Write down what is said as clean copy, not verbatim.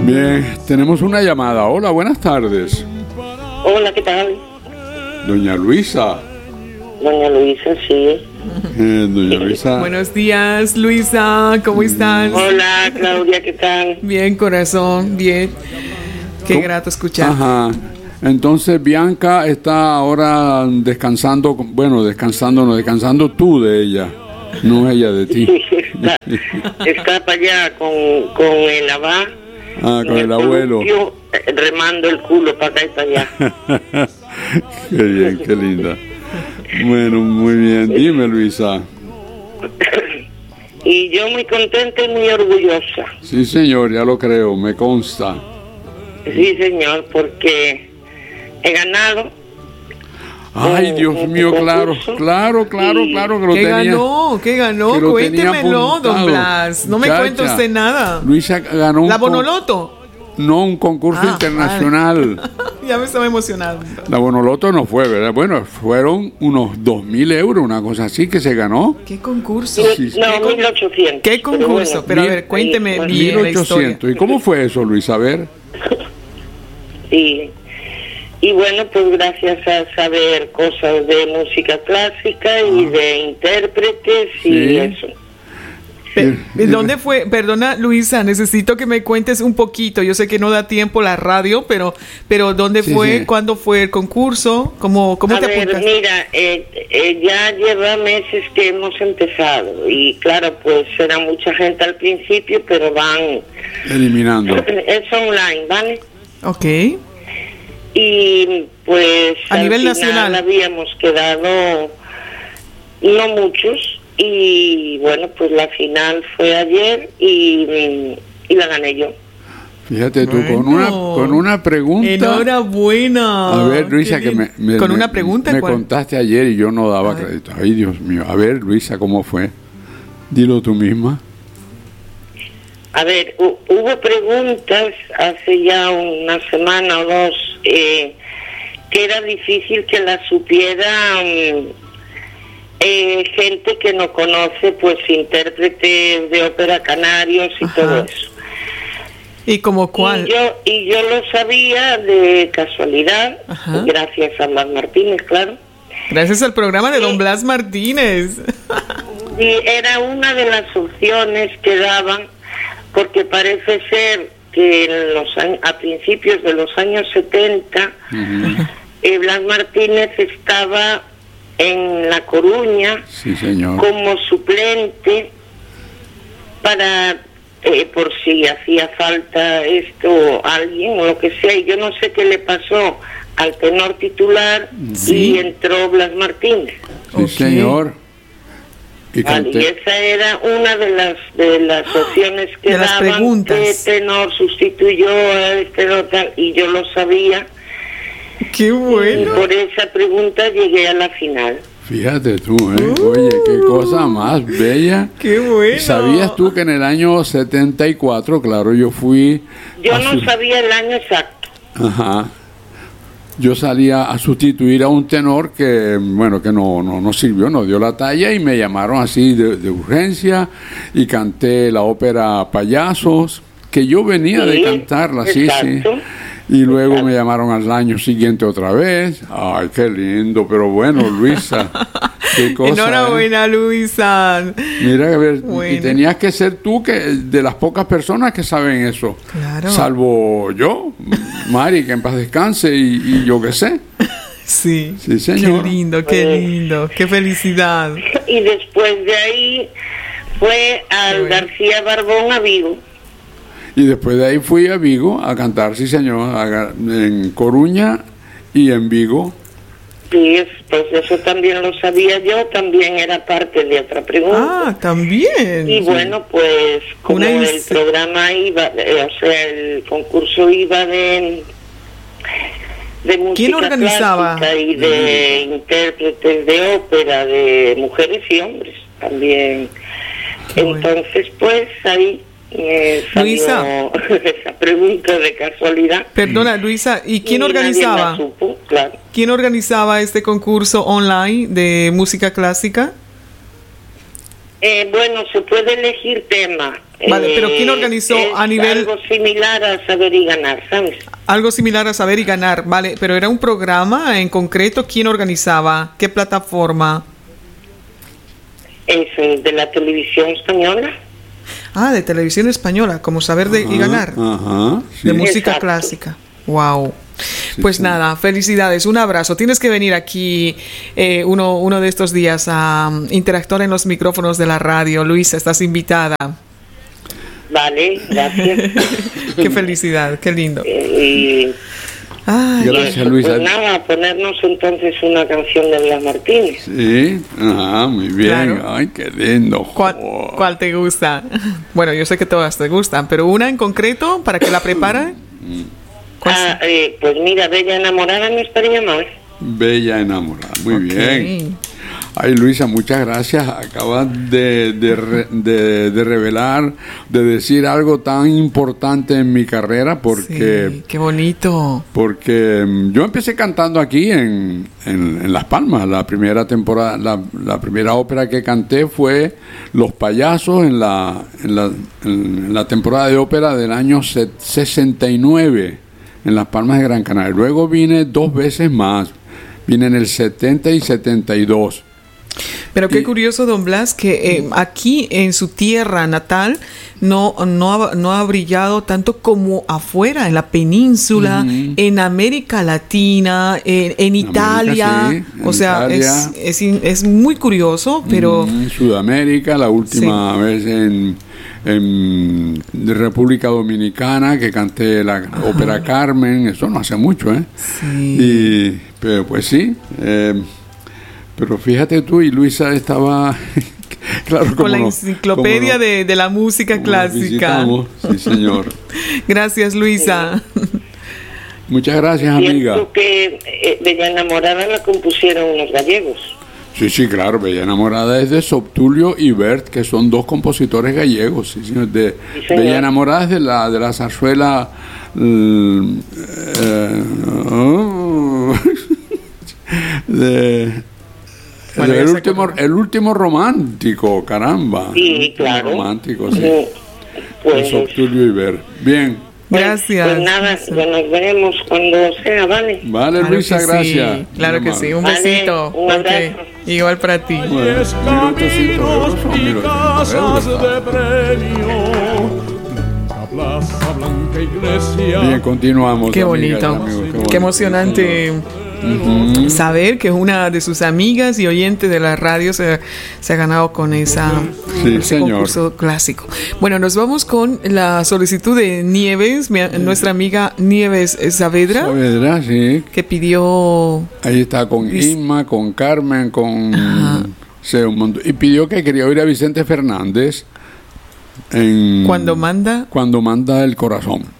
Bien, tenemos una llamada. Hola, buenas tardes. Hola, ¿qué tal? Doña Luisa. Doña Luisa, sí. Doña Luisa. Buenos días, Luisa, ¿cómo estás? Hola, Claudia, ¿qué tal? Bien, corazón, bien. Qué grato escuchar. Ajá. Entonces Bianca está ahora descansando, bueno, descansando tú de ella, no ella de ti. Sí, está para allá con el abá. Ah, con el abuelo. Remando el culo para acá y para allá. Qué bien, qué linda. Bueno, muy bien. Dime, Luisa. Y yo muy contenta y muy orgullosa. Sí, señor, ya lo creo, me consta. Sí, señor, porque he ganado. Ay, Dios mío, claro que lo tenía. ¿Qué ganó? Cuéntemelo, don Blas. No me cuenta usted nada. Luisa ganó ¿La Bonoloto? No, un concurso internacional. Vale. Ya me estaba emocionando. La Bonoloto no fue, ¿verdad? Bueno, fueron unos 2.000 euros, una cosa así que se ganó. ¿Qué concurso? Sí. No, 1.800. ¿Qué concurso? Pero a ver, cuénteme bien la historia. 1.800. ¿Y cómo fue eso, Luis? A ver. Sí. Y bueno, pues gracias a saber cosas de música clásica y de intérpretes y eso. ¿Dónde fue? Perdona, Luisa, necesito que me cuentes un poquito. Yo sé que no da tiempo la radio, pero ¿dónde fue? Sí. ¿Cuándo fue el concurso? ¿Cómo te apuntas? Mira, ya lleva meses que hemos empezado y claro, pues era mucha gente al principio, pero van eliminando. Es online, ¿vale? Ok. Y pues a nivel nacional habíamos quedado no muchos. Y bueno, pues la final fue ayer y la gané yo. Fíjate tú, con una pregunta. Enhorabuena. A ver, Luisa, que con una pregunta. Me contaste ayer y yo no daba crédito. Ay, Dios mío. A ver, Luisa, ¿cómo fue? Dilo tú misma. A ver, hubo preguntas hace ya una semana o dos que era difícil que las supiera gente que no conoce, pues intérpretes de ópera canarios y todo eso. ¿Y como cuál? Y yo lo sabía de casualidad, gracias a Blas Martínez, claro. Gracias al programa de don Blas Martínez. Y era una de las opciones que daban, porque parece ser que a principios de los años 70, Blas Martínez estaba en La Coruña, sí, señor, como suplente para por si hacía falta alguien o lo que sea, y yo no sé qué le pasó al tenor titular, y entró Blas Martínez. Sí, señor. Y esa era una de las opciones que daban, que tenor sustituyó a tenor, y yo lo sabía. ¡Qué bueno! Y por esa pregunta llegué a la final. Fíjate tú, Oye, qué cosa más bella. ¡Qué bueno! ¿Sabías tú que en el año 74, claro, yo fui... Yo no sabía el año exacto. Ajá. Yo salía a sustituir a un tenor que, bueno, que no sirvió, no dio la talla, y me llamaron así de urgencia, y canté la ópera Payasos, que yo venía de cantarla, sí. Y luego me llamaron al año siguiente otra vez. Ay, qué lindo, pero bueno, Luisa, qué cosa. Enhorabuena, Luisa. Mira, a ver, bueno. Y tenías que ser tú de las pocas personas que saben eso. Claro. Salvo yo, Mari, que en paz descanse, y yo qué sé. Sí. Sí, señor. Qué lindo, qué felicidad. Y después de ahí fue al García Barbón a Vigo. Y después de ahí fui a Vigo a cantar, sí señor, en Coruña y en Vigo. Sí, pues eso también lo sabía yo, también era parte de otra pregunta. Ah, también. Y bueno, pues como el programa iba, o sea, el concurso iba de música. ¿Quién organizaba? Clásica y de intérpretes de ópera, de mujeres y hombres también. Entonces, pues ahí... Luisa, esa pregunta de casualidad. Perdona, Luisa, ¿y quién organizaba? Supo, claro. ¿Quién organizaba este concurso online de música clásica? Bueno, se puede elegir tema. Vale, pero ¿quién organizó a nivel...? Algo similar a Saber y Ganar, ¿sabes? Algo similar a Saber y Ganar, vale, pero ¿era un programa en concreto? ¿Quién organizaba? ¿Qué plataforma? Es de la televisión española. Ah, de televisión española, como Saber y Ganar. Ajá, sí. De música Exacto. clásica. Wow. Sí, Pues sí. nada, felicidades, un abrazo. Tienes que venir aquí uno de estos días a interactuar en los micrófonos de la radio. Luisa, estás invitada. Vale, gracias. Qué felicidad, qué lindo. Y Ay, Gracias, Luisa. pues nada, ponernos entonces una canción de Blas Martínez. Sí, ajá, muy bien. Claro. Ay, qué lindo. ¿Cuál te gusta? Bueno, yo sé que todas te gustan, pero una en concreto para que la prepare. Pues mira, Bella Enamorada no estaría mal. Bella enamorada, muy Ok. bien. Ay, Luisa, muchas gracias. Acabas de revelar, de decir algo tan importante en mi carrera, porque Sí, qué bonito. porque yo empecé cantando aquí en Las Palmas. La primera temporada, la primera ópera que canté fue Los Payasos en la temporada de ópera del año 69 en Las Palmas de Gran Canaria. Luego vine 2 veces más. Vine en el 70 y 72. Pero qué curioso, don Blas, que aquí en su tierra natal no ha brillado tanto como afuera, en la península, en América Latina, en Italia. América, sí, en o sea, Italia. es muy curioso, pero... En Sudamérica, la última vez en República Dominicana, que canté la ópera Carmen. Eso no hace mucho, ¿eh? Sí. Pero pues sí. Pero fíjate tú, y Luisa estaba... claro, Con la enciclopedia de la música clásica. Sí, señor. Gracias, Luisa. Muchas gracias, amiga. Siento que Bella Enamorada la compusieron unos gallegos. Sí, claro, Bella Enamorada es de Obdulio y Bert, que son 2 compositores gallegos. Sí, señor. Sí, señor. Bella Enamorada es de la zarzuela... el último romántico, caramba. Sí, claro. Romántico, sí. Pues, Es Obdulio y Bert. Bien. Gracias. Pues nada, ya nos veremos cuando sea, ¿vale? Vale, Claro Luisa, que gracias. sí, claro que sí. Un Vale, besito. un abrazo. Ok, igual para ti. Bueno, 1.800 euros son 1.800 euros. Bien, continuamos. Qué amigas y bonito. amigos, Qué emocionante saber que una de sus amigas y oyentes de la radio se ha ganado con ese concurso clásico. Bueno, nos vamos con la solicitud de Nieves, nuestra amiga Nieves Saavedra. Saavedra, sí. Que pidió... Ahí está con Inma, con Carmen, con... Sí, un montón. Y pidió que quería oír a Vicente Fernández en... Cuando manda el corazón.